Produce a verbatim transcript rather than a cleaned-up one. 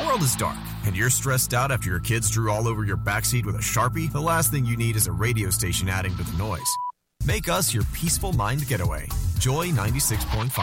world is dark, and you're stressed out after your kids drew all over your backseat with a Sharpie, the last thing you need is a radio station adding to the noise. Make us your peaceful mind getaway. Joy ninety-six point five.